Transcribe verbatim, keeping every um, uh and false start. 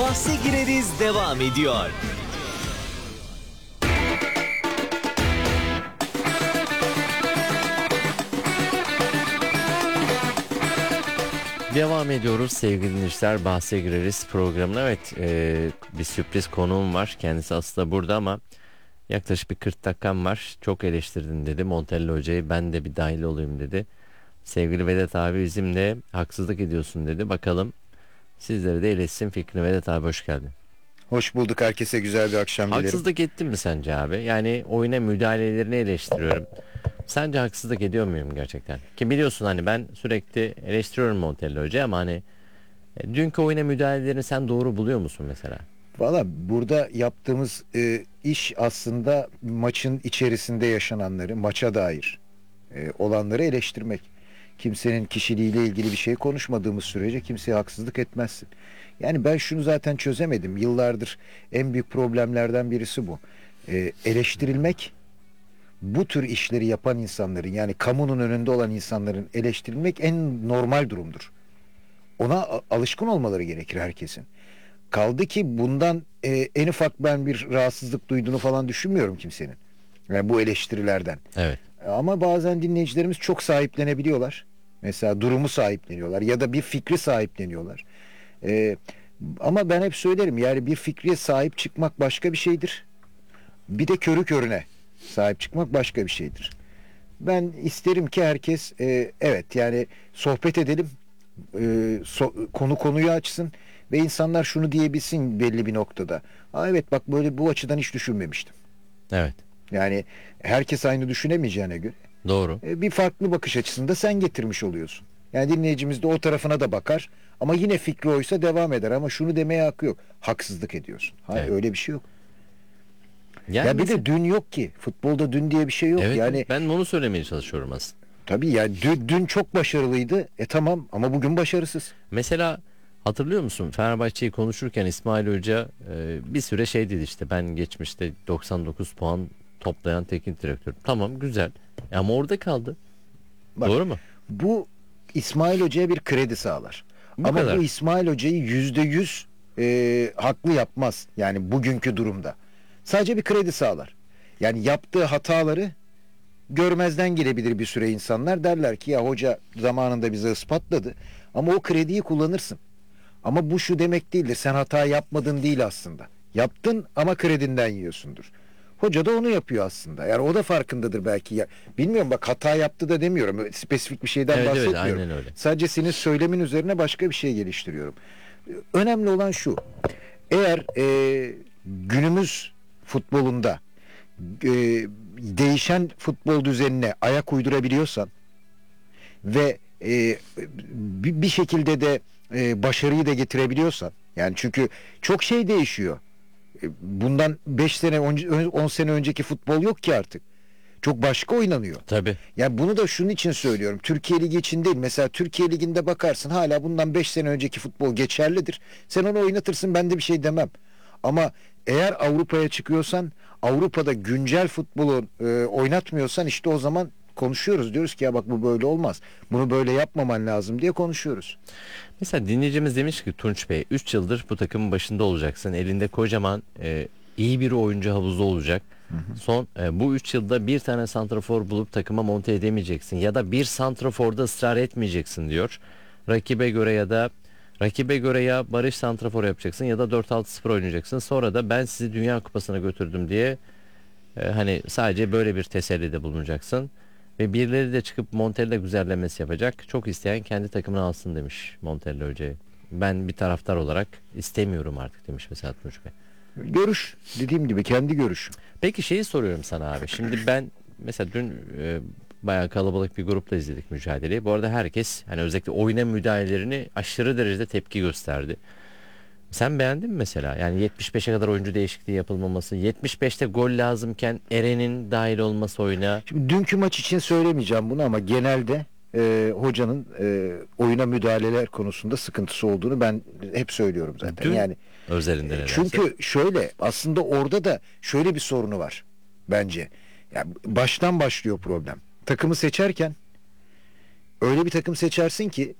Bahse gireriz devam ediyor. Devam ediyoruz sevgili dinleyiciler, bahse gireriz programına. Evet, e, bir sürpriz konuğum var, kendisi aslında burada ama yaklaşık bir kırk dakikam var. Çok eleştirdin dedi Montella hocayı, ben de bir dahil olayım dedi. Sevgili Vedat abi, bizimle haksızlık ediyorsun dedi. Bakalım sizlere de iletsin fikrini. Vedat abi, hoş geldin. Hoş bulduk, herkese güzel bir akşam dilerim. Haksızlık ettin mi sence abi? Yani oyuna müdahalelerini eleştiriyorum. Sence haksızlık ediyor muyum gerçekten? Ki biliyorsun hani ben sürekli eleştiriyorum Montella hocayı ama hani e, dünkü oyuna müdahalelerini sen doğru buluyor musun mesela? Valla burada yaptığımız e, iş aslında maçın içerisinde yaşananları, maça dair e, olanları eleştirmek. Kimsenin kişiliğiyle ilgili bir şey konuşmadığımız sürece kimseye haksızlık etmezsin. Yani ben şunu zaten çözemedim. Yıllardır en büyük problemlerden birisi bu. E, eleştirilmek, bu tür işleri yapan insanların, yani kamunun önünde olan insanların eleştirilmek en normal durumdur. Ona a- alışkın olmaları gerekir herkesin. Kaldı ki bundan e, en ufak ben bir rahatsızlık duyduğunu falan düşünmüyorum kimsenin. Yani bu eleştirilerden. Evet. Ama bazen dinleyicilerimiz çok sahiplenebiliyorlar. Mesela durumu sahipleniyorlar ya da bir fikri sahipleniyorlar. E, ama ben hep söylerim, yani bir fikre sahip çıkmak başka bir şeydir. Bir de körü körüne sahip çıkmak başka bir şeydir. Ben isterim ki herkes e, evet yani sohbet edelim, e, so- konu konuyu açsın ve insanlar şunu diyebilsin belli bir noktada. Aa, evet bak, böyle bu açıdan hiç düşünmemiştim. Evet. Yani herkes aynı düşünemeyeceğine göre Doğru. e, bir farklı bakış açısında sen getirmiş oluyorsun. Yani dinleyicimiz de o tarafına da bakar ama yine fikri oysa devam eder, ama şunu demeye hakkı yok. Haksızlık ediyorsun. Hayır, Evet. öyle bir şey yok. Yani Ya bir mesela- de dün yok ki. Futbolda dün diye bir şey yok. evet, Yani ben onu söylemeye çalışıyorum aslında. tabii yani dün, dün çok başarılıydı. E tamam, ama bugün başarısız. Mesela hatırlıyor musun Fenerbahçe'yi konuşurken İsmail Hoca e, bir süre şey dedi, işte ben geçmişte doksan dokuz puan toplayan teknik direktör. Tamam, güzel. E ama orada kaldı. Bak, Doğru mu? bu İsmail Hoca'ya bir kredi sağlar. Bu Ama kadar. bu İsmail Hoca'yı yüzde yüz e, haklı yapmaz. Yani bugünkü durumda. Sadece bir kredi sağlar. Yani yaptığı hataları görmezden gelebilir bir süre insanlar. Derler ki ya hoca zamanında bize ispatladı. Ama o krediyi kullanırsın. Ama bu şu demek değildir. Sen hata yapmadın değil aslında. Yaptın ama kredinden yiyorsundur. Hoca da onu yapıyor aslında. Yani o da farkındadır belki. Ya, bilmiyorum, bak, hata yaptı da demiyorum. Öyle spesifik bir şeyden Evet, evet, bahsetmiyorum. aynen öyle. Sadece senin söylemin üzerine başka bir şey geliştiriyorum. Önemli olan şu. Eğer e, günümüz futbolunda e, değişen futbol düzenine ayak uydurabiliyorsan ve e, bir, bir şekilde de e, başarıyı da getirebiliyorsan, yani çünkü çok şey değişiyor. E, Bundan beş sene on sene önceki futbol yok ki artık. Çok başka oynanıyor. Tabii. Yani bunu da şunun için söylüyorum. Türkiye Ligi için değil. Mesela Türkiye Ligi'nde bakarsın, hala bundan beş sene önceki futbol geçerlidir. Sen onu oynatırsın, ben de bir şey demem. Ama eğer Avrupa'ya çıkıyorsan, Avrupa'da güncel futbolu e, oynatmıyorsan, işte o zaman konuşuyoruz. Diyoruz ki ya bak, bu böyle olmaz. Bunu böyle yapmaman lazım diye konuşuyoruz. Mesela dinleyicimiz demiş ki Tunç Bey, üç yıldır bu takımın başında olacaksın. Elinde kocaman e, iyi bir oyuncu havuzu olacak. Hı hı. Son e, bu üç yılda bir tane santrafor bulup takıma monte edemeyeceksin. Ya da bir santraforda ısrar etmeyeceksin diyor. Rakibe göre ya da rakibe göre ya Barış santrafor yapacaksın ya da dört altı sıfır oynayacaksın. Sonra da ben sizi Dünya Kupası'na götürdüm diye e, hani sadece böyle bir tesellide bulunacaksın. Ve birileri de çıkıp Montella güzellemesi yapacak. Çok isteyen kendi takımını alsın demiş Montella hocayı. Ben bir taraftar olarak istemiyorum artık demiş mesela Tunç Bey. Görüş, dediğim gibi, kendi görüşüm. Peki şeyi soruyorum sana abi. Şimdi ben mesela dün e, bayağı kalabalık bir grupla izledik mücadeleyi. Bu arada herkes hani özellikle oyuna müdahalelerini aşırı derecede tepki gösterdi. Sen beğendin mi mesela? Yani yetmiş beşe kadar oyuncu değişikliği yapılmaması, yetmiş beşte gol lazımken Eren'in dahil olması oyuna. Şimdi dünkü maç için söylemeyeceğim bunu, ama genelde e, hocanın e, oyuna müdahaleler konusunda sıkıntısı olduğunu ben hep söylüyorum zaten. Dün yani özelinde nedense. çünkü şöyle, aslında orada da şöyle bir sorunu var bence. Yani baştan başlıyor problem. Takımı seçerken öyle bir takım seçersin ki